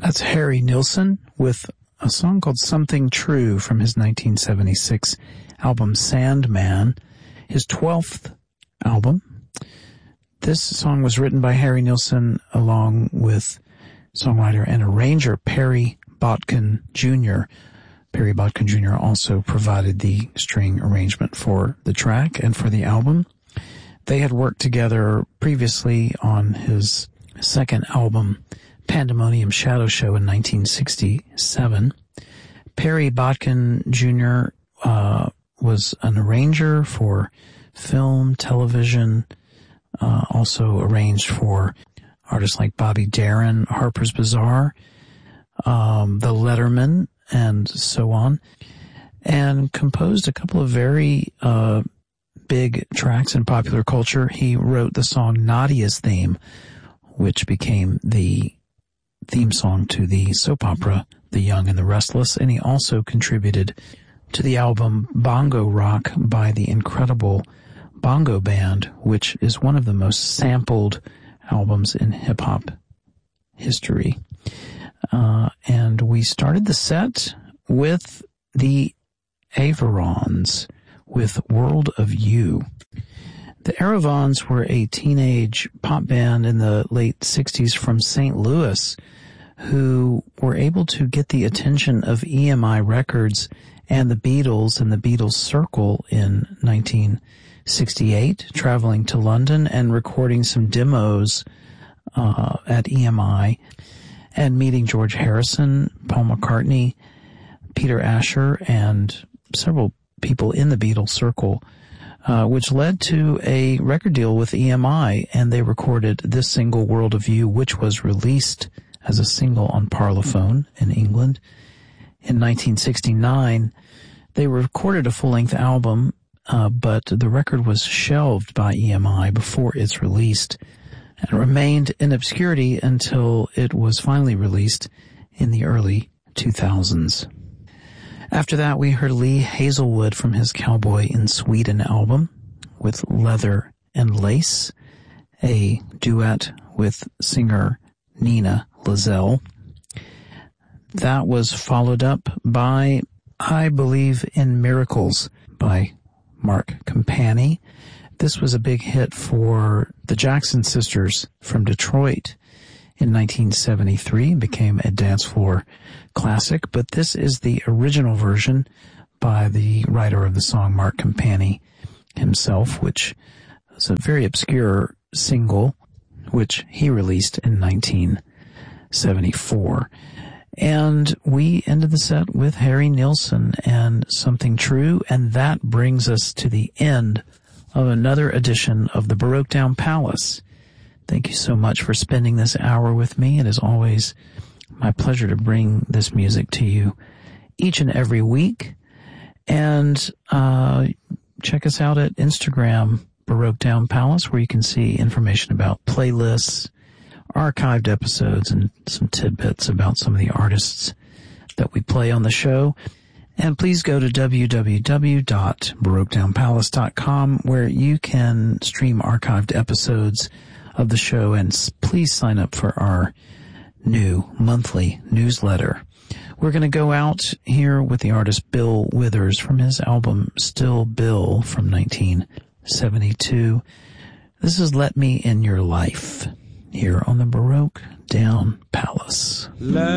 That's Harry Nilsson with a song called Something True from his 1976 album Sandman, his 12th album. This song was written by Harry Nilsson along with songwriter and arranger Perry Botkin Jr. Perry Botkin Jr. also provided the string arrangement for the track and for the album. They had worked together previously on his second album, Pandemonium Shadow Show, in 1967. Perry Botkin Jr. Was an arranger for film, television, also arranged for artists like Bobby Darin, Harper's Bazaar, The Letterman, and so on, and composed a couple of very big tracks in popular culture. He wrote the song Nadia's Theme, which became the theme song to the soap opera The Young and the Restless, and he also contributed to the album Bongo Rock by the Incredible Bongo Band, which is one of the most sampled albums in hip-hop history. And we started the set with the Averons with World of You. The Aravons were a teenage pop band in the late 60s from St. Louis who were able to get the attention of EMI Records and the Beatles and the Beatles Circle in 1968, traveling to London and recording some demos at EMI and meeting George Harrison, Paul McCartney, Peter Asher, and several people in the Beatles Circle, which led to a record deal with EMI, and they recorded this single, World of You, which was released as a single on Parlophone in England. In 1969, they recorded a full-length album, but the record was shelved by EMI before it's released and remained in obscurity until it was finally released in the early 2000s. After that, we heard Lee Hazelwood from his Cowboy in Sweden album with Leather and Lace, a duet with singer Nina Lazelle. That was followed up by I Believe in Miracles by Mark Campani. This was a big hit for the Jackson Sisters from Detroit in 1973. It became a dance floor classic, but this is the original version by the writer of the song, Mark Campani himself, which is a very obscure single, which he released in 1974. And we ended the set with Harry Nilsson and Something True, and that brings us to the end of another edition of the Baroque Down Palace. Thank you so much for spending this hour with me. It is always my pleasure to bring this music to you each and every week. And check us out at Instagram, Baroque Down Palace, where you can see information about playlists, archived episodes, and some tidbits about some of the artists that we play on the show. And please go to www.baroquedownpalace.com, where you can stream archived episodes of the show, and please sign up for our new monthly newsletter. We're going to go out here with the artist Bill Withers from his album Still Bill from 1972. This is Let Me in Your Life here on the Baroque Down Palace.